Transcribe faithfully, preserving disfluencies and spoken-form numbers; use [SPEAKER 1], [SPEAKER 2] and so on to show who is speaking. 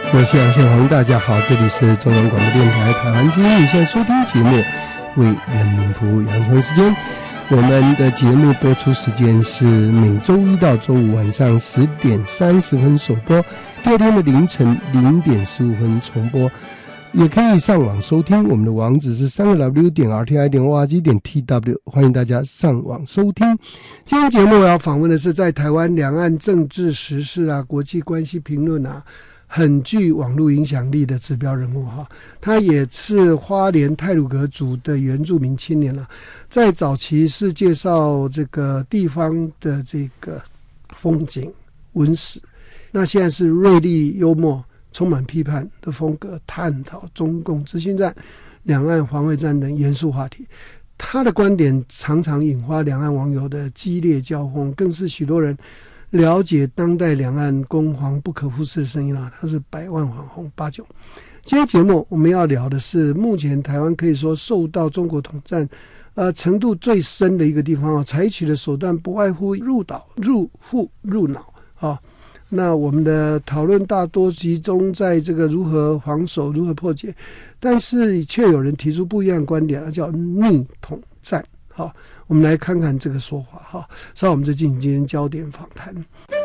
[SPEAKER 1] 各位现场现场大家好，这里是中央广播电台台湾之音，你现在收听节目为人民服务，杨晨时间。我们的节目播出时间是每周一到周五晚上十点三十分首播，第二天的凌晨零点十五分重播。也可以上网收听，我们的网址是三个 W 点 R T I 点 O R G 点 T W， 欢迎大家上网收听。今天节目我要访问的是在台湾两岸政治时事啊、国际关系评论啊，很具网络影响力的指标人物哈。他也是花莲太鲁阁族的原住民青年了，在早期是介绍这个地方的这个风景文史，那现在是锐利幽默充满批判的风格，探讨中共资讯战、两岸防卫战等严肃话题。他的观点常常引发两岸网友的激烈交锋，更是许多人了解当代两岸攻防不可忽视的声音啊！他是百万网红八九。今天节目我们要聊的是，目前台湾可以说受到中国统战呃程度最深的一个地方啊，采取的手段不外乎入岛、入户、入脑啊。那我们的讨论大多集中在这个如何防守、如何破解，但是却有人提出不一样的观点，叫逆统战。好，我们来看看这个说法哈。稍后我们就进行今天焦点访谈。